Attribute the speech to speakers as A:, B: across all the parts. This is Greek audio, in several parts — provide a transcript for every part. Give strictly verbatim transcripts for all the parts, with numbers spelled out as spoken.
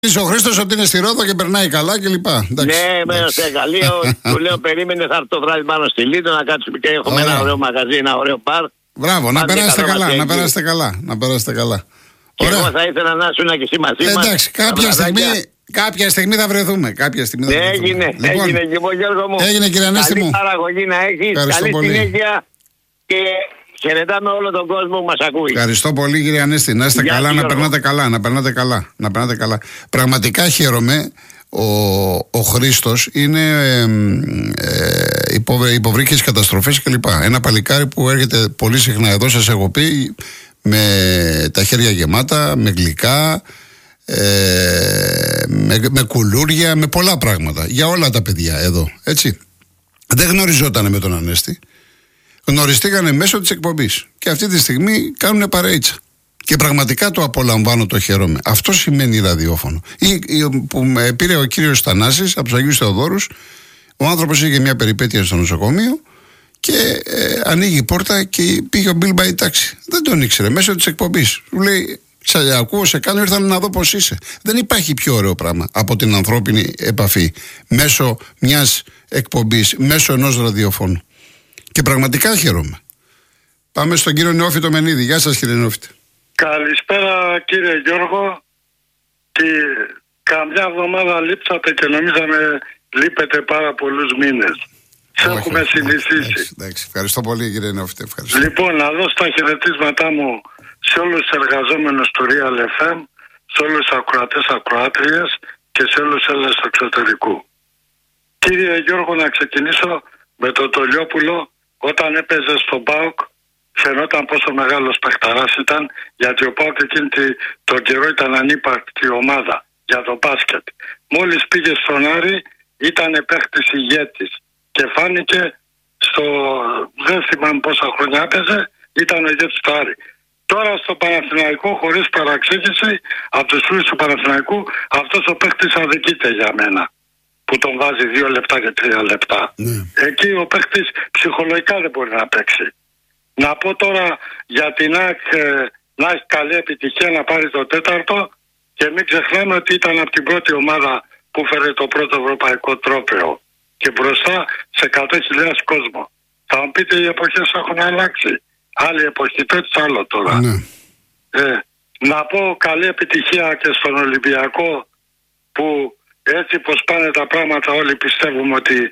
A: Ο Χρήστος ότι είναι στη Ρόδο και περνάει καλά και λοιπά.
B: Ναι, μένω σε εργαλείο. Του λέω περίμενε, θα έρθει το βράδυ πάνω στη Λίτο να κάτσουμε και έχουμε ένα ωραίο μαγαζί, ένα ωραίο μπαρ.
A: Μπράβο, να περάσετε καλά, να περάσετε καλά, να περάσετε καλά.
B: Και εγώ θα ήθελα να ήσουν και εσύ μαζί μας.
A: Εντάξει, κάποια στιγμή, κάποια στιγμή θα βρεθούμε. Κάποια στιγμή θα βρεθούμε.
B: Έγινε,
A: λοιπόν,
B: έγινε λοιπόν Γιώργο μου.
A: Έγινε κύριε Ανέστη μου.
B: Καλή παραγωγή να έχεις, καλή
A: πολύ.
B: συνέχεια και χαιρετάμε όλο τον κόσμο που μας ακούει.
A: Ευχαριστώ πολύ κύριε Ανέστη. Να είστε καλά, να περνάτε καλά, να περνάτε καλά, να περνάτε καλά. Πραγματικά χαίρομαι. Ο, ο Χρήστος είναι ε, ε, υποβρ, υποβρύχες καταστροφές κλπ. Ένα παλικάρι που έρχεται πολύ συχνά εδώ, σας έχω πει, με τα χέρια γεμάτα, με γλυκά, ε, με, με κουλούρια, με πολλά πράγματα. Για όλα τα παιδιά εδώ, έτσι. Δεν γνωριζότανε με τον Ανέστη. Γνωριστήκανε μέσω της εκπομπής. Και αυτή τη στιγμή κάνουν παρέιτσα. Και πραγματικά το απολαμβάνω, το χαίρομαι. Αυτό σημαίνει ραδιόφωνο. Ή, ή, που με πήρε ο κύριος Στανάσης από τους Αγίους Θεοδόρους. Ο άνθρωπος είχε μια περιπέτεια στο νοσοκομείο και ε, ανοίγει η πόρτα και πήγε ο Μπιλ Μπαϊ τάξη. Δεν τον ήξερε μέσω της εκπομπής. Του λέει: σε ακούω, σε κάνω, ήρθα να δω πώς είσαι. Δεν υπάρχει πιο ωραίο πράγμα από την ανθρώπινη επαφή μέσω μιας εκπομπής, μέσω ενός ραδιοφώνου. Και πραγματικά χαίρομαι. Πάμε στον κύριο Νεόφυτο Μενίδη. Γεια σας κύριε Νεόφυτε.
C: Καλησπέρα κύριε Γιώργο. Και καμιά εβδομάδα λείψατε και νομίζαμε λείπετε πάρα πολλούς μήνες. Σε έχουμε συνηθίσει.
A: Εντάξει, ευχαριστώ πολύ κύριε Νεόφυτε. Ευχαριστώ.
C: Λοιπόν, να δώσω τα χαιρετίσματά μου σε όλους τους εργαζόμενους του Real εφ εμ, σε όλους τους ακροατές ακροάτριες και σε όλους τους Έλληνες του εξωτερικού. Κύριε Γιώργο, να ξεκινήσω με τον Τολιόπουλο. Όταν έπαιζε στον ΠΑΟΚ φαινόταν πόσο μεγάλος παιχταράς ήταν, γιατί ο ΠΑΟΚ εκείνη τον καιρό ήταν ανύπαρκτη ομάδα για το μπάσκετ. Μόλις πήγε στον Άρη ήταν παίχτης ηγέτης και φάνηκε στο, δεν θυμάμαι πόσα χρόνια έπαιζε, ήταν ο ηγέτης του Άρη. Τώρα στο Παναθηναϊκό, χωρίς παραξήγηση, από τους φίλους του Παναθηναϊκού, αυτός ο παίχτης αδικείται για μένα, που τον βάζει δύο λεπτά και τρία λεπτά. Mm. Εκεί ο παίχτης ψυχολογικά δεν μπορεί να παίξει. Να πω τώρα για την ΑΕΚ ε, να έχει καλή επιτυχία να πάρει το τέταρτο και μην ξεχνάμε ότι ήταν από την πρώτη ομάδα που φέρε το πρώτο ευρωπαϊκό τρόπαιο και μπροστά σε εκατό χιλιάδες κόσμο. Θα μου πείτε οι εποχές έχουν αλλάξει. Άλλη εποχή, το έτσι άλλο τώρα. Mm. Ε, να πω καλή επιτυχία και στον Ολυμπιακό που έτσι πως πάνε τα πράγματα όλοι πιστεύουμε ότι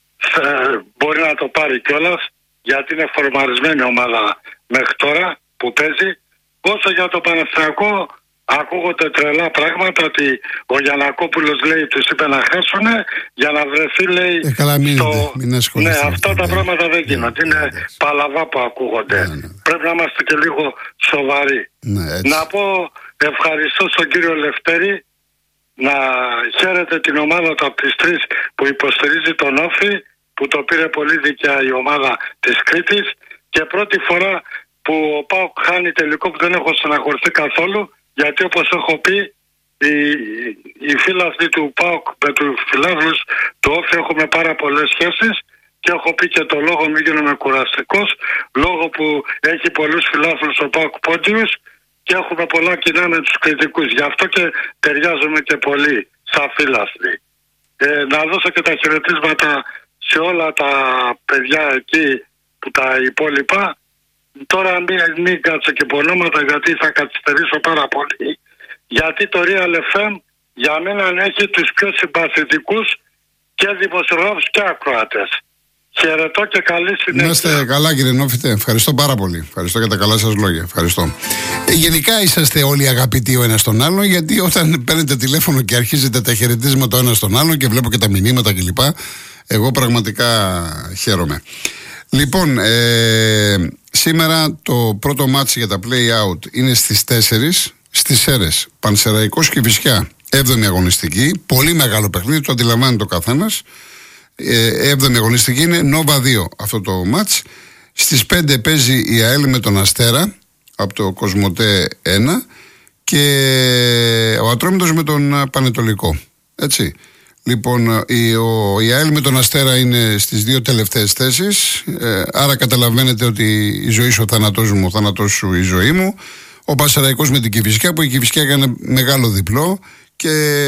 C: θα, μπορεί να το πάρει κιόλας, γιατί είναι φορμαρισμένη ομάδα μέχρι τώρα που παίζει. Όσο για το Παναθηναϊκό ακούγονται τρελά πράγματα ότι ο Γιαννακόπουλος λέει τους είπε να χάσουνε για να βρεθεί λέει
A: ε, καλά, μην
C: στο...
A: μην
C: ναι, αυτά τα ναι. πράγματα δεν γίνονται, είναι ναι, παλαβά που ακούγονται. Ναι, ναι. Πρέπει να είμαστε και λίγο σοβαροί.
A: Ναι,
C: να πω ευχαριστώ στον κύριο Λευτέρη, να χαίρετε την ομάδα του από τις τρεις που υποστηρίζει τον Όφη, που το πήρε πολύ δίκαια η ομάδα της Κρήτης και πρώτη φορά που ο ΠΑΟΚ χάνει τελικό που δεν έχω στεναχωρηθεί καθόλου, γιατί όπως έχω πει οι, οι φίλαθλοι του ΠΑΟΚ με τους φιλάθλους του Όφη έχουμε πάρα πολλές σχέσεις και έχω πει και το λόγο, μην γίνομαι κουραστικός, λόγω που έχει πολλούς φιλάθλους ο ΠΑΟΚ πόντιους και έχουμε πολλά κοινά με τους κριτικούς. Γι' αυτό και ταιριάζουμε και πολύ σαν φίλαθλοι. Ε, να δώσω και τα χαιρετίσματα σε όλα τα παιδιά εκεί που τα υπόλοιπα. Τώρα μην, μην κάτσω και πονόματα γιατί θα καθυστερήσω πάρα πολύ. Γιατί το Real εφ εμ για μένα έχει τους πιο συμπαθητικούς και δημοσιογράφους και ακροατές. Χαιρετώ και καλή συνέχεια.
A: Να είστε καλά κύριε Νόφυτε, ευχαριστώ πάρα πολύ. Ευχαριστώ για τα καλά σας λόγια. Ευχαριστώ. Ε, γενικά είσαστε όλοι αγαπητοί ο ένας τον άλλον, γιατί όταν παίρνετε τηλέφωνο και αρχίζετε τα χαιρετίσματα ο ένας τον άλλον και βλέπω και τα μηνύματα κλπ. Εγώ πραγματικά χαίρομαι. Λοιπόν, ε, σήμερα το πρώτο μάτς για τα play-out είναι στις τέσσερις στις Σέρρες. Πανσεραϊκός Κηφισιά, έβδομη αγωνιστική. Πολύ μεγάλο παιχνίδι, το αντιλαμβάνεται ο καθένας. Ε, έβδομη αγωνιστική είναι Νόβα δύο αυτό το μάτς. Στις πέντε παίζει η ΑΕΛ με τον Αστέρα από το Κοσμοτέ ένα και ο Ατρόμητος με τον Πανετολικό. Έτσι. Λοιπόν, η, ο, η ΑΕΛ με τον Αστέρα είναι στις δύο τελευταίες θέσεις, ε, άρα καταλαβαίνετε ότι η ζωή σου ο θάνατός μου, ο θάνατός σου η ζωή μου. Ο Πανσεραϊκός με την Κηφισιά, που η Κηφισιά έκανε μεγάλο διπλό και